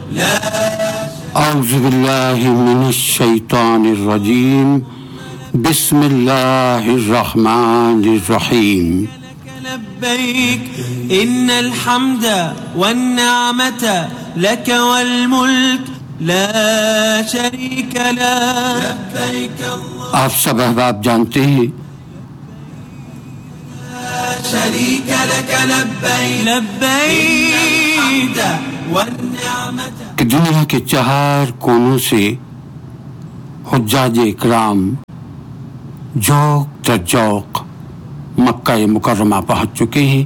اعوذ باللہ من الشیطان الرجیم بسم اللہ الرحمن الرحیم لبيك إن الحمد والنعمة لك والملك لا شريك لك لبيك الله. آپ سب احباب جانتے ہیں لا شريك لك لبيك لبيك والنعمة کہ دنیا کے 4 کونوں سے حجاج اکرام جوق در جوق مکہ مکرمہ پہنچ چکے ہیں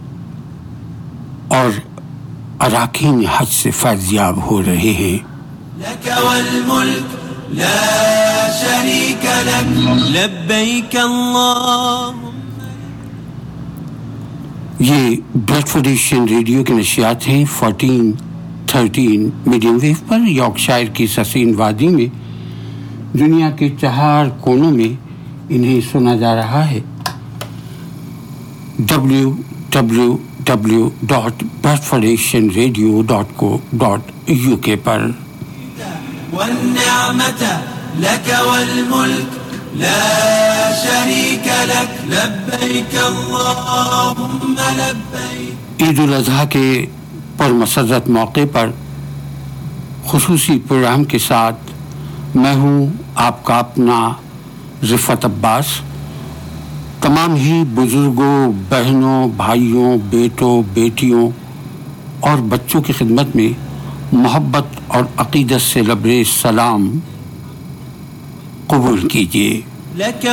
اور اراکین حج سے فیضیاب ہو رہے ہیں. لك والملك لا شريك لك لبيك اللهم. یہ بریڈفورڈ ایشین ریڈیو کے نشریات ہیں 1413 میڈیم ویو پر یارکشائر کی سسین وادی میں دنیا کے 4 کونوں میں انہیں سنا جا رہا ہے. www.bradfordasianradio.co.uk پر. والنعمة لك والملك لا شريك لك لبيك اللهم لبيك. عید الاضحیٰ کے پرمسرت موقع پر خصوصی پروگرام کے ساتھ میں ہوں آپ کا اپنا رفعت عباس. تمام ہی بزرگوں، بہنوں، بھائیوں، بیٹوں، بیٹیوں اور بچوں کی خدمت میں محبت اور عقیدت سے لبریز سلام قبول کیجیے.